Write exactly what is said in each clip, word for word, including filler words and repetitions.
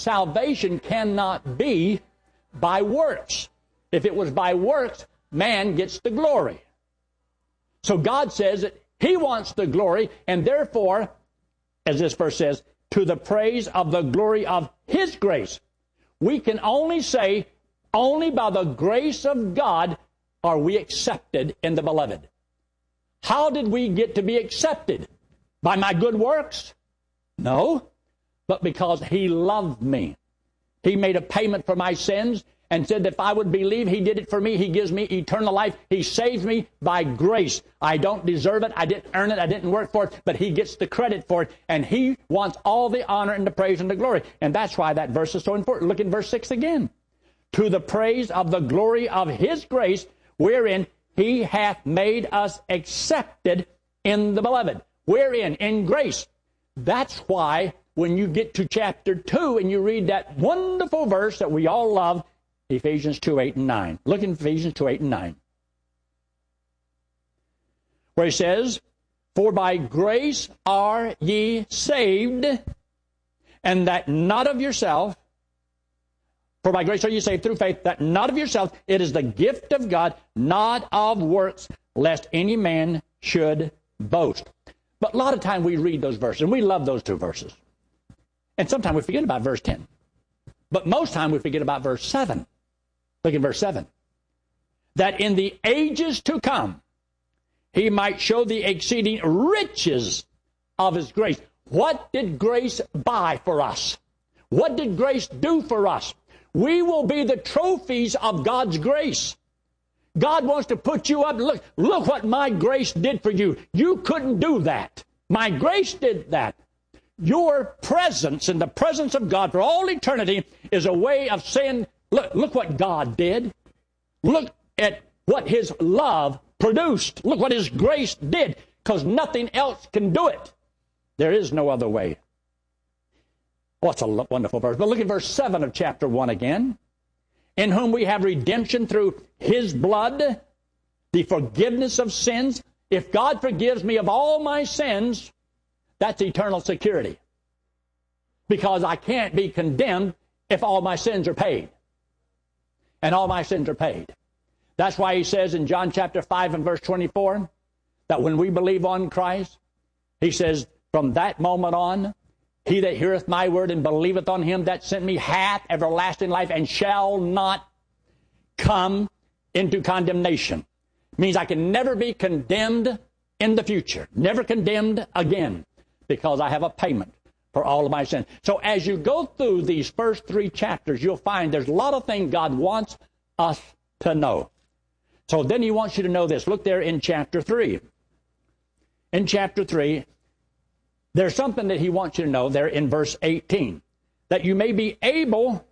salvation cannot be by works. If it was by works, man gets the glory. So God says that He wants the glory, and therefore, as this verse says, to the praise of the glory of His grace. We can only say, only by the grace of God are we accepted in the beloved. How did we get to be accepted? By my good works? No, but because He loved me. He made a payment for my sins and said that if I would believe He did it for me, He gives me eternal life. He saves me by grace. I don't deserve it. I didn't earn it. I didn't work for it, but He gets the credit for it, and He wants all the honor and the praise and the glory. And that's why that verse is so important. Look at verse six again. To the praise of the glory of His grace, wherein He hath made us accepted in the beloved. Wherein? In grace. That's why when you get to chapter two and you read that wonderful verse that we all love, Ephesians two, eight, and nine. Look in Ephesians two, eight, and nine. Where he says, for by grace are ye saved, and that not of yourself. For by grace are ye saved through faith, that not of yourself. It is the gift of God, not of works, lest any man should boast. But a lot of time we read those verses, and we love those two verses. And sometimes we forget about verse ten. But most time we forget about verse seven. Look at verse seven. That in the ages to come, He might show the exceeding riches of His grace. What did grace buy for us? What did grace do for us? We will be the trophies of God's grace. God wants to put you up. Look, look what my grace did for you. You couldn't do that. My grace did that. Your presence in the presence of God for all eternity is a way of saying, look, look what God did. Look at what His love produced. Look what His grace did, because nothing else can do it. There is no other way. What's a wonderful verse. But look at verse seven of chapter one again. In whom we have redemption through His blood, the forgiveness of sins. If God forgives me of all my sins, that's eternal security. Because I can't be condemned if all my sins are paid. And all my sins are paid. That's why He says in John chapter five and verse twenty-four, that when we believe on Christ, He says, from that moment on, he that heareth my word and believeth on Him that sent me hath everlasting life and shall not come into condemnation. Means I can never be condemned in the future. Never condemned again, because I have a payment for all of my sins. So as you go through these first three chapters, you'll find there's a lot of things God wants us to know. So then He wants you to know this. Look there in chapter three. In chapter three, there's something that He wants you to know there in verse eighteen. That you may be able,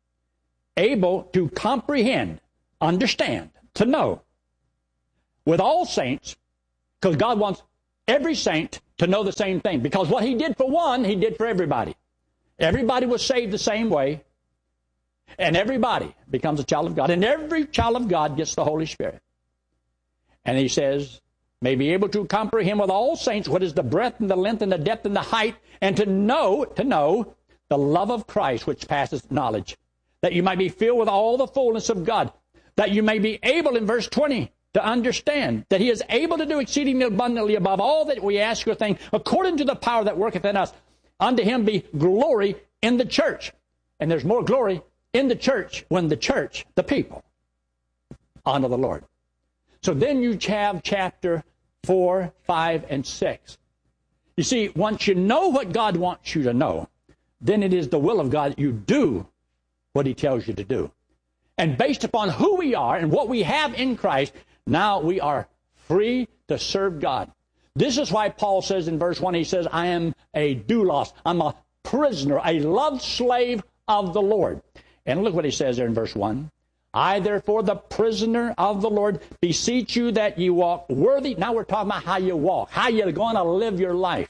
able to comprehend, understand, to know with all saints, because God wants every saint to know the same thing. Because what He did for one, He did for everybody. Everybody was saved the same way. And everybody becomes a child of God. And every child of God gets the Holy Spirit. And He says, may be able to comprehend with all saints what is the breadth and the length and the depth and the height, and to know, to know the love of Christ which passes knowledge, that you might be filled with all the fullness of God, that you may be able, in verse twenty, to understand that He is able to do exceedingly abundantly above all that we ask or think, according to the power that worketh in us. Unto Him be glory in the church. And there's more glory in the church when the church, the people, honor the Lord. So then you have chapter four, five, and six. You see, once you know what God wants you to know, then it is the will of God that you do what He tells you to do. And based upon who we are and what we have in Christ, now we are free to serve God. This is why Paul says in verse one, he says, I am a doulos. I'm a prisoner, a loved slave of the Lord. And look what he says there in verse one. I, therefore, the prisoner of the Lord, beseech you that you walk worthy. Now we're talking about how you walk, how you're going to live your life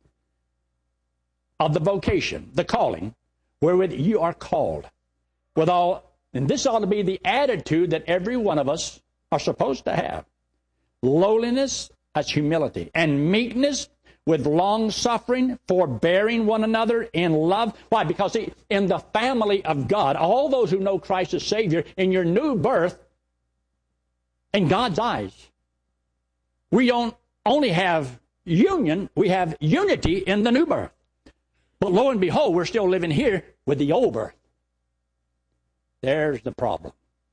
of the vocation, the calling, wherewith you are called. With all, and this ought to be the attitude that every one of us are supposed to have. Lowliness, that's humility, and meekness, with long suffering, forbearing one another in love. Why? Because see, in the family of God, all those who know Christ as Savior, in your new birth, in God's eyes, we don't only have union, we have unity in the new birth. But lo and behold, we're still living here with the old birth. There's the problem.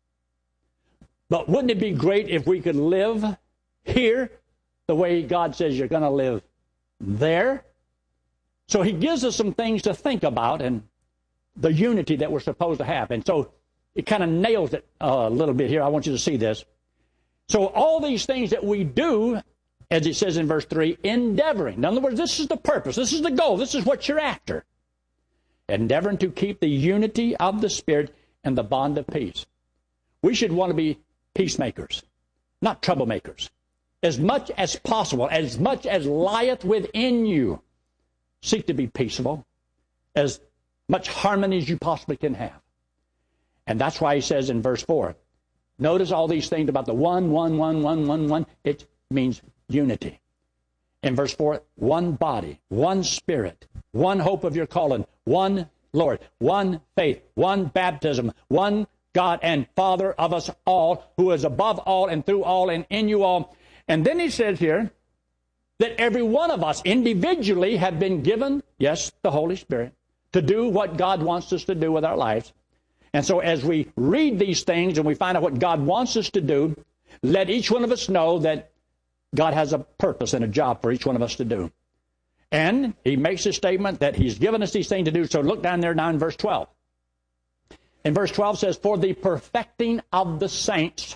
But wouldn't it be great if we could live here the way God says you're going to live there? So he gives us some things to think about and the unity that we're supposed to have. And so it kind of nails it a little bit here. I want you to see this. So all these things that we do, as it says in verse three, endeavoring. In other words, this is the purpose. This is the goal. This is what you're after. Endeavoring to keep the unity of the Spirit and the bond of peace. We should want to be peacemakers, not troublemakers. As much as possible, as much as lieth within you, seek to be peaceable, as much harmony as you possibly can have. And that's why he says in verse four, notice all these things about the one, one, one, one, one, one. It means unity. In verse four, one body, one spirit, one hope of your calling, one Lord, one faith, one baptism, one God and Father of us all, who is above all and through all and in you all. And then he says here that every one of us individually have been given, yes, the Holy Spirit, to do what God wants us to do with our lives. And so as we read these things and we find out what God wants us to do, let each one of us know that God has a purpose and a job for each one of us to do. And he makes a statement that he's given us these things to do. So look down there now in verse twelve. And verse twelve says, for the perfecting of the saints,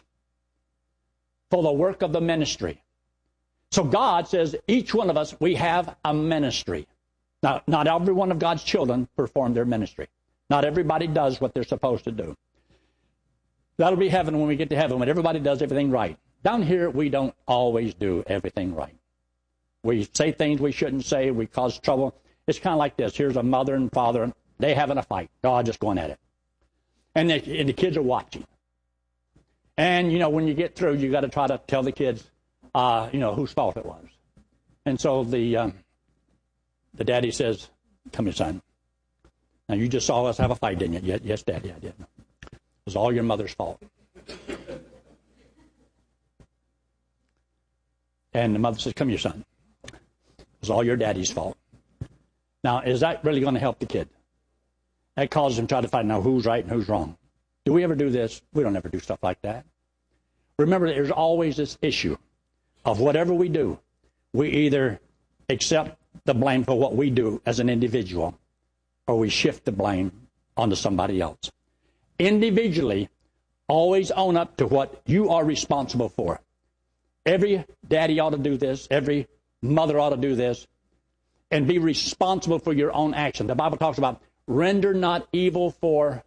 for the work of the ministry. So God says, each one of us, we have a ministry. Now, not every one of God's children perform their ministry. Not everybody does what they're supposed to do. That'll be heaven when we get to heaven, when everybody does everything right. Down here, we don't always do everything right. We say things we shouldn't say. We cause trouble. It's kind of like this. Here's a mother and father. They having a fight. Oh, just going at it. And the, and the kids are watching. And, you know, when you get through, you got to try to tell the kids, uh, you know, whose fault it was. And so the um, the daddy says, come here, son. Now, you just saw us have a fight, didn't you? Yes, yes, Daddy, I did. It was all your mother's fault. And the mother says, come here, son. It was all your daddy's fault. Now, is that really going to help the kid? That causes him to try to find out who's right and who's wrong. Do we ever do this? We don't ever do stuff like that. Remember, there's always this issue of whatever we do, we either accept the blame for what we do as an individual, or we shift the blame onto somebody else. Individually, always own up to what you are responsible for. Every daddy ought to do this. Every mother ought to do this. And be responsible for your own action. The Bible talks about render not evil for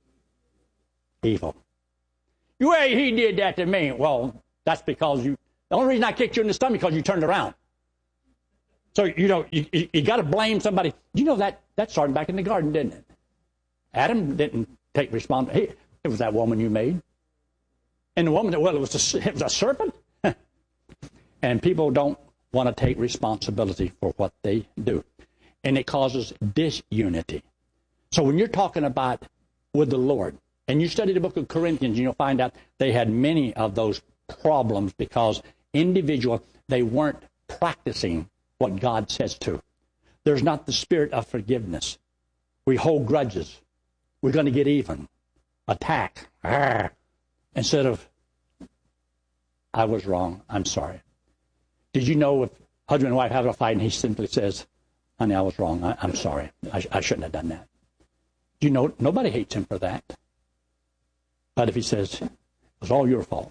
evil. You say he did that to me. Well, that's because you, the only reason I kicked you in the stomach because you turned around. So, you know, you, you, you got to blame somebody. You know, that, that started back in the garden, didn't it? Adam didn't take responsibility. It was that woman you made. And the woman, well, it was a, it was a serpent. And people don't want to take responsibility for what they do. And it causes disunity. So when you're talking about with the Lord, and you study the book of Corinthians, you'll find out they had many of those problems because individual, they weren't practicing what God says to. There's not the spirit of forgiveness. We hold grudges. We're going to get even. Attack. Arr. Instead of, I was wrong, I'm sorry. Did you know if husband and wife have a fight and he simply says, honey, I was wrong, I, I'm sorry, I, I shouldn't have done that. Do you know, nobody hates him for that. But if he says, it was all your fault,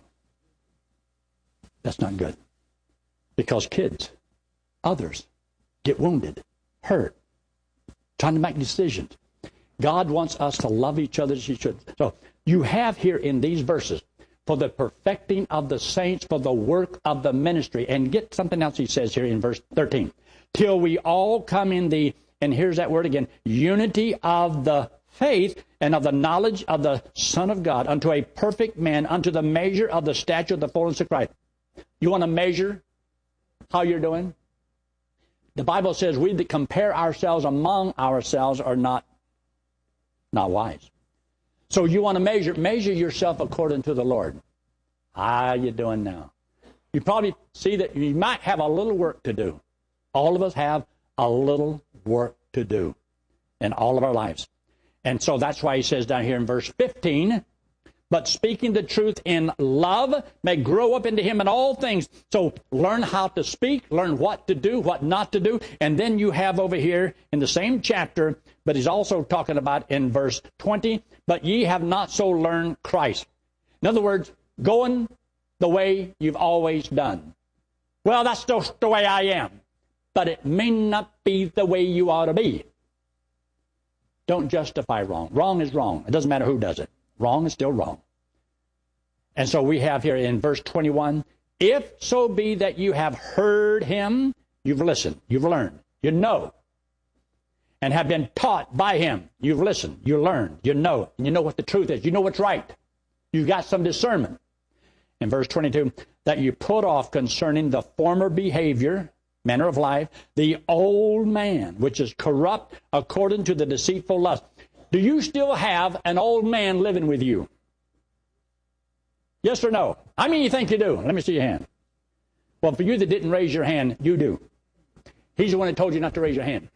that's not good. Because kids, others, get wounded, hurt, trying to make decisions. God wants us to love each other as he should. So you have here in these verses, for the perfecting of the saints, for the work of the ministry. And get something else he says here in verse thirteen. Till we all come in the, and here's that word again, unity of the faith and of the knowledge of the Son of God, unto a perfect man, unto the measure of the stature of the fullness of Christ. You want to measure how you're doing? The Bible says we that compare ourselves among ourselves are not, not wise. So you want to measure, measure yourself according to the Lord. How you doing now? You probably see that you might have a little work to do. All of us have a little work to do in all of our lives. And so that's why he says down here in verse fifteen, but speaking the truth in love may grow up into him in all things. So learn how to speak, learn what to do, what not to do. And then you have over here in the same chapter, but he's also talking about in verse twenty, but ye have not so learned Christ. In other words, going the way you've always done. Well, that's just the way I am. But it may not be the way you ought to be. Don't justify wrong. Wrong is wrong. It doesn't matter who does it. Wrong is still wrong. And so we have here in verse twenty-one, if so be that you have heard him, you've listened, you've learned, you know, and have been taught by him. You've listened, you learned, you know, and you know what the truth is. You know what's right. You've got some discernment. In verse twenty-two, that you put off concerning the former behavior, manner of life, the old man, which is corrupt according to the deceitful lust. Do you still have an old man living with you? Yes or no? How many you think you do? Let me see your hand. Well, for you that didn't raise your hand, you do. He's the one that told you not to raise your hand.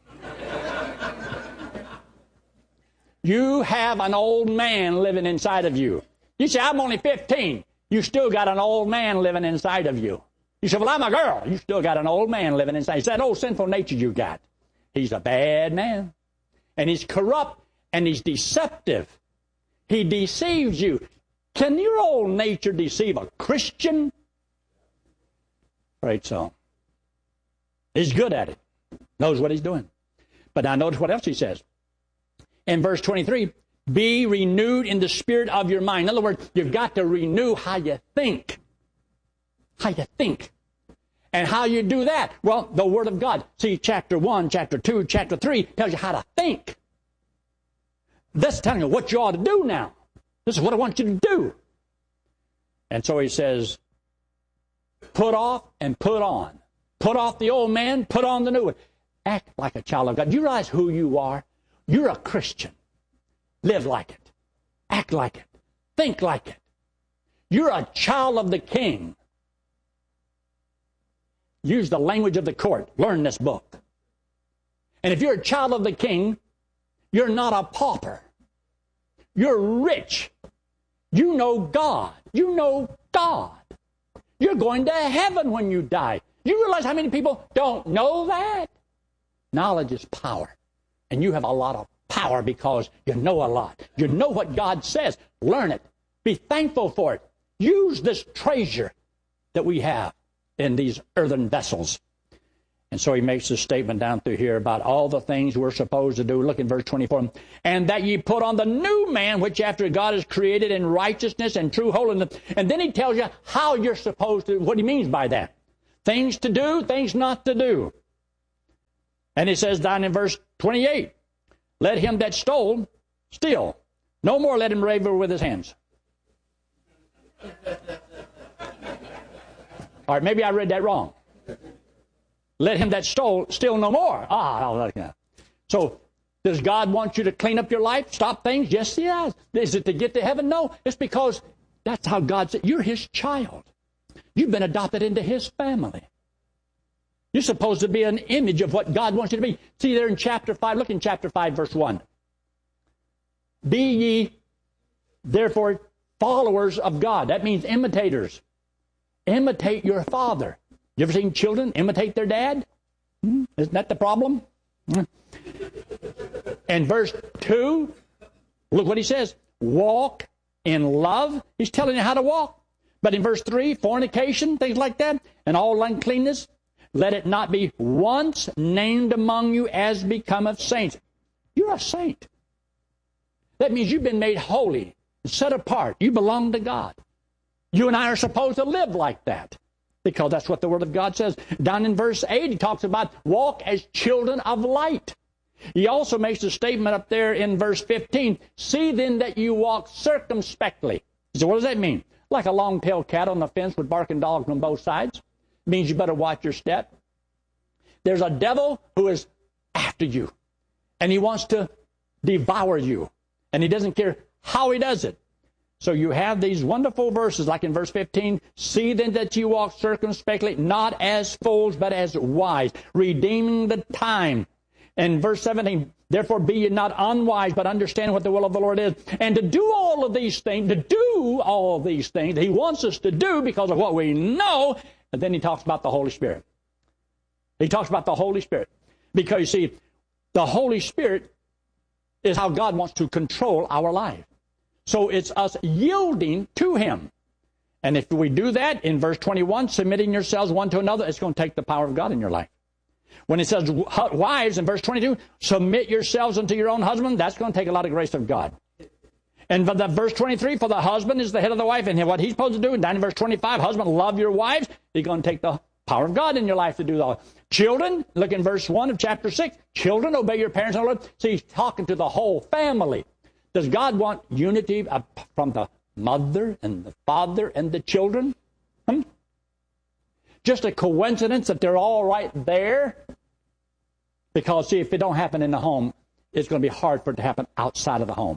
You have an old man living inside of you. You say, I'm only fifteen. You still got an old man living inside of you. You say, well, I'm a girl. You still got an old man living inside. It's that old sinful nature you got. He's a bad man. And he's corrupt and he's deceptive. He deceives you. Can your old nature deceive a Christian? Right, so. He's good at it. Knows what he's doing. But now notice what else he says. In verse twenty-three, be renewed in the spirit of your mind. In other words, you've got to renew how you think. How you think. And how you do that? Well, the Word of God. See, chapter one, chapter two, chapter three tells you how to think. This is telling you what you ought to do now. This is what I want you to do. And so he says, put off and put on. Put off the old man, put on the new one. Act like a child of God. You realize who you are? You're a Christian. Live like it. Act like it. Think like it. You're a child of the King. Use the language of the court. Learn this book. And if you're a child of the King, you're not a pauper. You're rich. You know God. You know God. You're going to heaven when you die. You realize how many people don't know that? Knowledge is power. And you have a lot of power because you know a lot. You know what God says. Learn it. Be thankful for it. Use this treasure that we have in these earthen vessels. And so he makes this statement down through here about all the things we're supposed to do. Look in verse twenty-four. And that ye put on the new man, which after God is created in righteousness and true holiness. And then he tells you how you're supposed to, what he means by that. Things to do, things not to do. And he says down in verse twenty-eight, let him that stole steal. No more let him rave with his hands. All right, maybe I read that wrong. Let him that stole steal no more. Ah, so does God want you to clean up your life, stop things? Yes, he does. Is it to get to heaven? No, it's because that's how God said, you're his child. You've been adopted into his family. You're supposed to be an image of what God wants you to be. See there in chapter five, look in chapter five, verse one. Be ye therefore followers of God. That means imitators. Imitate your father. You ever seen children imitate their dad? Hmm? Isn't that the problem? Hmm. And verse two, look what he says. Walk in love. He's telling you how to walk. But in verse three, fornication, things like that, and all uncleanness, let it not be once named among you as becometh saints. You're a saint. That means you've been made holy, set apart. You belong to God. You and I are supposed to live like that because that's what the Word of God says. Down in verse eight, he talks about walk as children of light. He also makes a statement up there in verse fifteen, see then that you walk circumspectly. So what does that mean? Like a long-tailed cat on the fence with barking dogs on both sides. It means you better watch your step. there's a devil who is after you. And he wants to devour you. And he doesn't care how he does it. So you have these wonderful verses, like in verse fifteen, see then that you walk circumspectly, not as fools, but as wise, redeeming the time. And verse seventeen, therefore be ye not unwise, but understand what the will of the Lord is. And to do all of these things, to do all of these things that he wants us to do because of what we know, and then he talks about the Holy Spirit. He talks about the Holy Spirit. Because, you see, the Holy Spirit is how God wants to control our life. So it's us yielding to him. And if we do that, in verse twenty-one, submitting yourselves one to another, it's going to take the power of God in your life. When it says, wives, in verse twenty-two, submit yourselves unto your own husband, that's going to take a lot of grace of God. And for the verse twenty-three, for the husband is the head of the wife, and what he's supposed to do. And down in verse twenty-five, husband, love your wives. You're going to take the power of God in your life to do that. Children, look in verse one of chapter six. Children, obey your parents. So he's talking to the whole family. Does God want unity from the mother and the father and the children? Hmm? Just a coincidence that they're all right there? Because, see, if it don't happen in the home, it's going to be hard for it to happen outside of the home.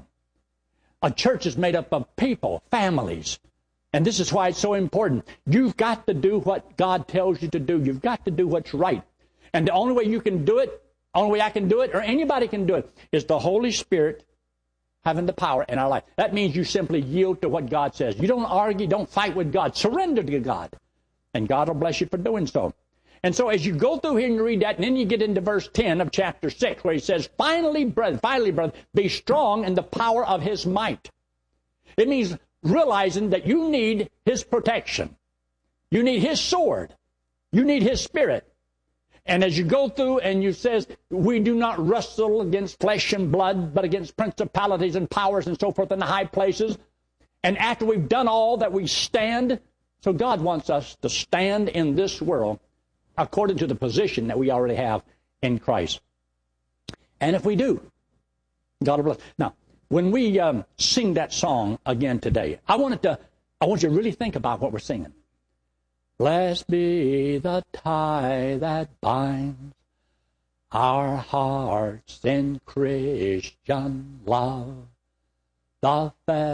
A church is made up of people, families. And this is why it's so important. You've got to do what God tells you to do. You've got to do what's right. And the only way you can do it, only way I can do it, or anybody can do it, is the Holy Spirit having the power in our life. That means you simply yield to what God says. You don't argue, don't fight with God. Surrender to God. And God will bless you for doing so. And so as you go through here and you read that, and then you get into verse ten of chapter six, where he says, Finally, brethren, finally, brethren, be strong in the power of his might. It means realizing that you need his protection. You need his sword. You need his spirit. And as you go through and you says, we do not wrestle against flesh and blood, but against principalities and powers and so forth in the high places. And after we've done all that, we stand. So God wants us to stand in this world according to the position that we already have in Christ. And if we do, God will bless. Now, when we um, sing that song again today, I wanted to, I want you to really think about what we're singing. Blessed be the tie that binds our hearts in Christian love, the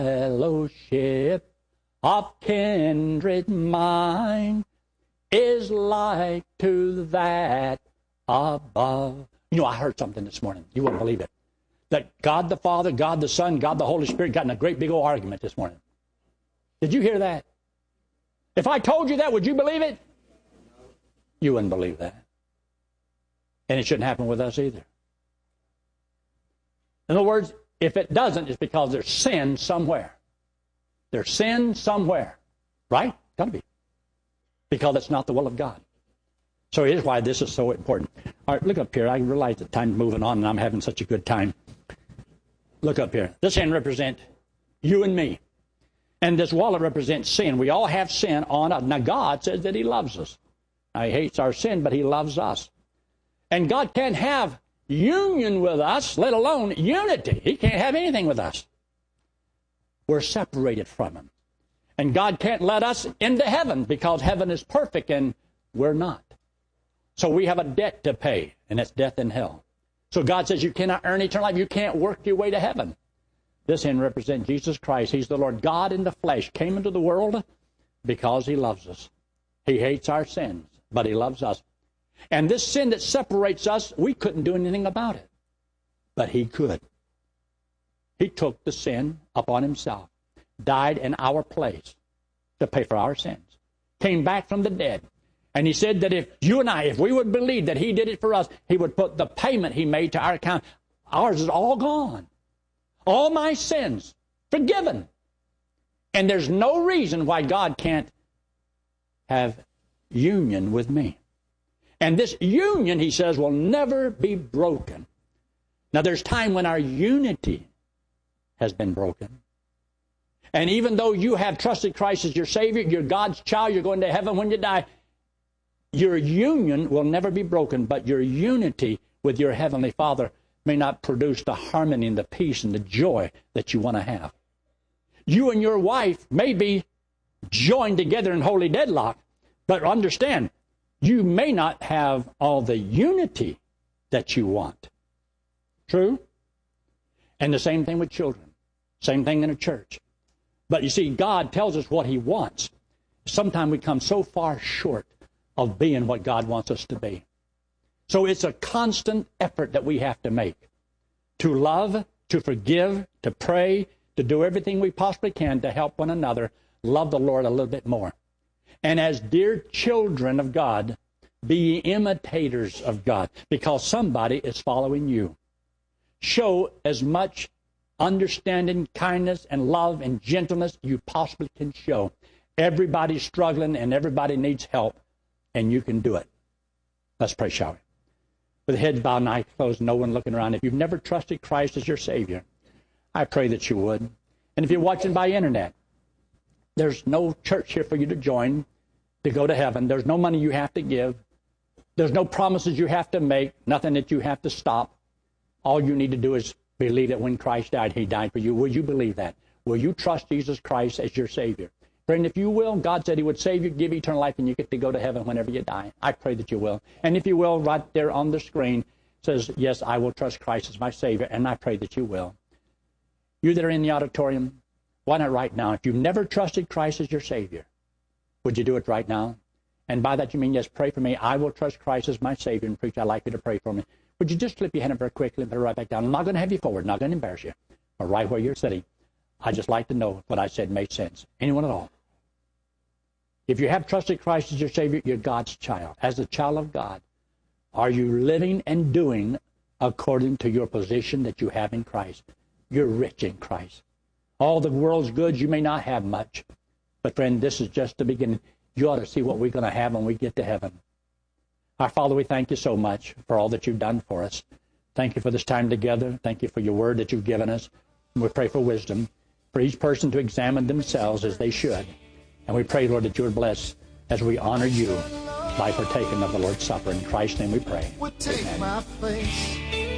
fellowship of kindred mind is like to that above. You know, I heard something this morning. You wouldn't believe it. That God the Father, God the Son, God the Holy Spirit got in a great big old argument this morning. Did you hear that? If I told you that, would you believe it? You wouldn't believe that. And it shouldn't happen with us either. In other words, if it doesn't, it's because there's sin somewhere. There's sin somewhere. Right? Got to be. Because it's not the will of God. So here's why this is so important. All right, look up here. I realize the time's moving on and I'm having such a good time. Look up here. This hand represents you and me. And this wallet represents sin. We all have sin on us. Now, God says that he loves us. Now, he hates our sin, but he loves us. And God can't have union with us, let alone unity. He can't have anything with us. We're separated from him. And God can't let us into heaven because heaven is perfect and we're not. So we have a debt to pay, and it's death and hell. So God says you cannot earn eternal life. You can't work your way to heaven. This hand represents Jesus Christ. He's the Lord God in the flesh, came into the world because he loves us. He hates our sins, but he loves us. And this sin that separates us, we couldn't do anything about it. But he could. He took the sin upon himself, died in our place to pay for our sins, came back from the dead. And he said that if you and I, if we would believe that he did it for us, he would put the payment he made to our account. Ours is all gone. All my sins forgiven. And there's no reason why God can't have union with me. And this union, he says, will never be broken. Now, there's time when our unity has been broken. And even though you have trusted Christ as your Savior, you're God's child, you're going to heaven when you die, your union will never be broken, but your unity with your Heavenly Father may not produce the harmony and the peace and the joy that you want to have. You and your wife may be joined together in holy deadlock, but understand, You may not have all the unity that you want. True? And the same thing with children. Same thing in a church. But you see, God tells us what He wants. Sometimes we come so far short of being what God wants us to be. So it's a constant effort that we have to make to love, to forgive, to pray, to do everything we possibly can to help one another love the Lord a little bit more. And as dear children of God, be imitators of God, because somebody is following you. Show as much understanding, kindness, and love and gentleness you possibly can show. Everybody's struggling and everybody needs help, and you can do it. Let's pray, shall we? With heads bowed and eyes closed, no one looking around. If you've never trusted Christ as your Savior, I pray that you would. And if you're watching by internet, there's no church here for you to join to go to heaven. There's no money you have to give. There's no promises you have to make, nothing that you have to stop. All you need to do is believe that when Christ died, He died for you. Will you believe that? Will you trust Jesus Christ as your Savior? Friend, if you will, God said He would save you, give you eternal life, and you get to go to heaven whenever you die. I pray that you will. And if you will, right there on the screen says, yes, I will trust Christ as my Savior, and I pray that you will. You that are in the auditorium, why not right now? If you've never trusted Christ as your Savior, would you do it right now? And by that you mean, yes, pray for me. I will trust Christ as my Savior. And preach, I'd like you to pray for me. Would you just slip your hand up very quickly and put it right back down? I'm not going to have you forward, not going to embarrass you. But right where you're sitting, I'd just like to know if what I said made sense. Anyone at all? If you have trusted Christ as your Savior, you're God's child. As a child of God, are you living and doing according to your position that you have in Christ? You're rich in Christ. All the world's goods, you may not have much. But friend, this is just the beginning. You ought to see what we're going to have when we get to heaven. Our Father, we thank you so much for all that you've done for us. Thank you for this time together. Thank you for your word that you've given us. And we pray for wisdom, for each person to examine themselves as they should. And we pray, Lord, that you would bless as we honor you by partaking of the Lord's Supper. In Christ's name we pray. Take Amen. my place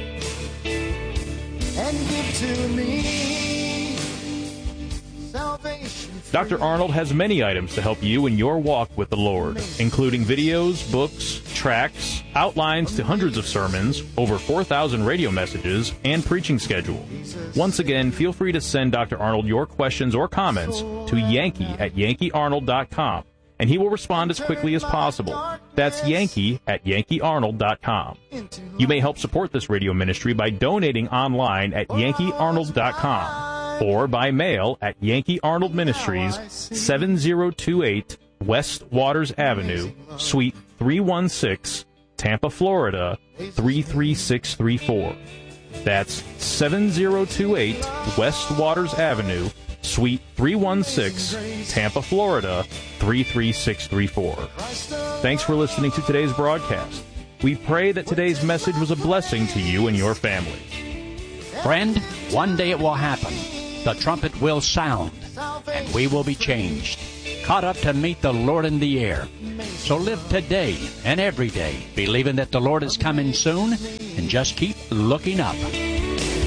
and give to me salvation. Doctor Arnold has many items to help you in your walk with the Lord, including videos, books, tracts, outlines to hundreds of sermons, over four thousand radio messages, and preaching schedule. Once again, feel free to send Doctor Arnold your questions or comments to Yankee at Yankee Arnold dot com, and he will respond as quickly as possible. That's Yankee at Yankee Arnold dot com. You may help support this radio ministry by donating online at Yankee Arnold dot com. or by mail at Yankee Arnold Ministries, seven oh two eight West Waters Avenue, Suite three one six, Tampa, Florida, three three six three four. That's seven oh two eight West Waters Avenue, Suite three one six, Tampa, Florida, three three six three four. Thanks for listening to today's broadcast. We pray that today's message was a blessing to you and your family. Friend, one day it will happen. The trumpet will sound, and we will be changed, caught up to meet the Lord in the air. So live today and every day, believing that the Lord is coming soon, and just keep looking up.